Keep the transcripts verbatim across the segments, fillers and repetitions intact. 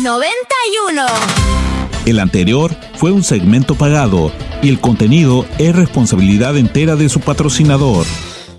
noventa y uno. El anterior fue un segmento pagado y el contenido es responsabilidad entera de su patrocinador.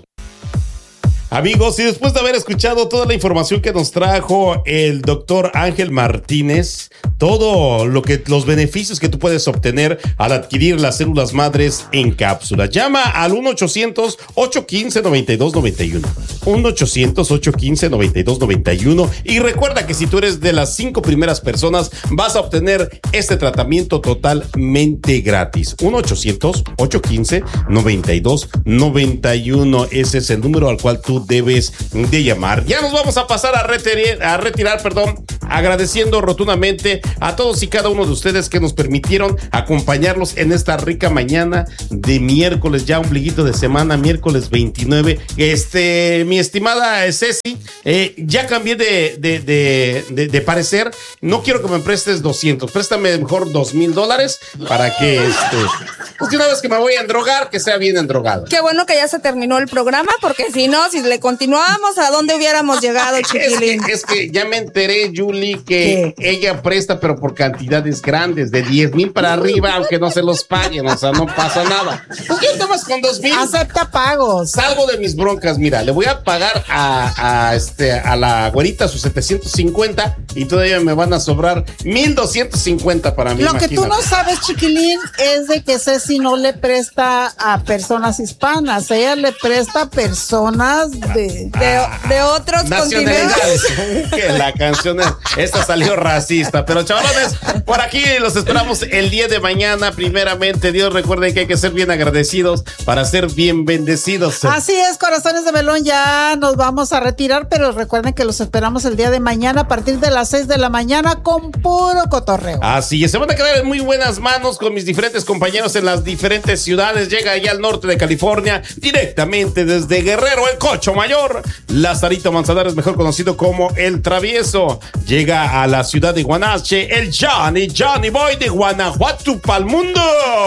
Amigos, y después de haber escuchado toda la información que nos trajo el doctor Ángel Martínez, todo lo que, los beneficios que tú puedes obtener al adquirir las células madres en cápsula, llama al uno ochocientos, ocho uno cinco, nueve dos nueve uno. uno ochocientos, ocho uno cinco, nueve dos nueve uno. Y recuerda que si tú eres de las cinco primeras personas, vas a obtener este tratamiento totalmente gratis. uno ochocientos, ocho uno cinco, nueve dos nueve uno. Ese es el número al cual tú debes de llamar. Ya nos vamos a pasar a retirar, a retirar, perdón, agradeciendo rotundamente a todos y cada uno de ustedes que nos permitieron acompañarlos en esta rica mañana de miércoles, ya ombliguito de semana, miércoles veintinueve. Este, mi estimada Ceci, eh, ya cambié de, de, de, de, de parecer. No quiero que me prestes doscientos, préstame mejor dos mil dólares para que, este, pues una vez que me voy a endrogar, que sea bien endrogado. Qué bueno que ya se terminó el programa, porque si no, si le continuábamos, ¿a dónde hubiéramos llegado, chiquilín? Es que, es que ya me enteré, Julie, que ¿qué? Ella presta, pero por cantidades grandes, de diez mil para arriba, aunque no se los paguen, o sea, no pasa nada. ¿Por qué tomas con dos mil? Acepta pagos. Salgo de mis broncas, mira, le voy a pagar a, a, este, a la güerita sus setecientos cincuenta y todavía me van a sobrar mil doscientos cincuenta para mí. Lo imagínate. Que tú no sabes, chiquilín, es de que Ceci no le presta a personas hispanas, ella le presta a personas de, de, de otros nacionalidades. Que la canción, esta salió racista, pero chavalones, por aquí los esperamos el día de mañana, primeramente Dios. Recuerden que hay que ser bien agradecidos para ser bien bendecidos. Así es, corazones de melón, ya nos vamos a retirar, pero recuerden que los esperamos el día de mañana a partir de las seis de la mañana con puro cotorreo. Así es, se van a quedar en muy buenas manos con mis diferentes compañeros en las diferentes ciudades. Llega allá al norte de California, directamente desde Guerrero, el Cocho Mayor, Lazarito Manzanares, mejor conocido como El Travieso. Llega a la ciudad de Guanache, el Johnny, Johnny Boy de Guanajuato pa'l mundo.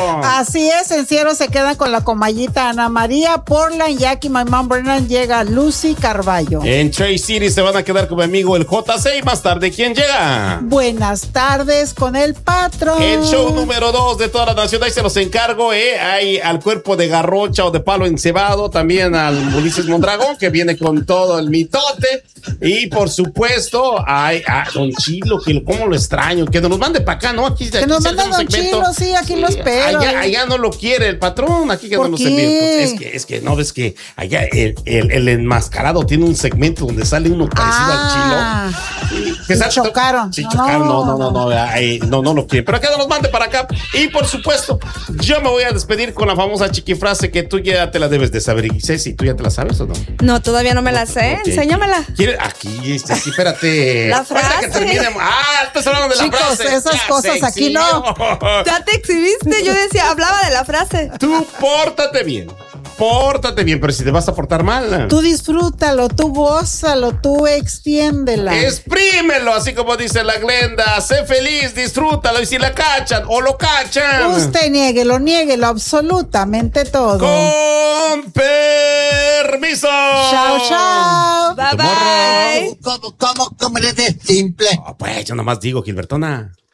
Así es, en Cielo se quedan con la comayita Ana María, Portland, Jackie, My Mom Brennan, llega Lucy Carballo. En Trace City se van a quedar con mi amigo el J C y más tarde, ¿quién llega? Buenas tardes con el patrón. El show número dos de toda la nación, ahí se los encargo, eh, hay al cuerpo de garrocha o de palo encebado, también al Ulises Mondragón, que viene con todo el mitote, y por supuesto, hay a Don Chilo, que cómo lo extraño, que nos mande para acá, ¿no? Aquí, que aquí nos manda Don Chilo, sí, aquí sí, lo espero. Allá, allá no lo quiere el patrón, aquí que no nos envíe. Es que, es que, no ves que allá el, el, el enmascarado tiene un segmento donde sale uno parecido ah, al Chilo. Que sí, chocaron. Sí, chocaron, no, no, no, no, no, ahí, no, no lo quieren. Pero acá no nos mande para acá. Y por supuesto, yo me voy a despedir con la famosa chiquifrase que tú ya te la debes de saber. Y Ceci, ¿tú ya te la sabes o no? No, todavía no me la sé. Okay. Enséñamela. ¿Quieres? Aquí, este, aquí, espérate. La frase. Que termine. Ah, estás hablando de la Chicos, frase. Chicos, esas ya cosas aquí no. Ya te exhibiste. Yo decía, hablaba de la frase. Tú pórtate bien. Pórtate bien, pero si te vas a portar mal. Tú disfrútalo, tú gózalo, tú extiéndela. Exprímelo, así como dice la Glenda. Sé feliz, disfrútalo. Y si la cachan o lo cachan, usted niéguelo, niéguelo absolutamente todo. Con permiso. Chao, chao. Bye, bye. ¿Cómo, cómo, cómo, cómo eres de simple? Oh, pues yo nomás digo, Gilbertona.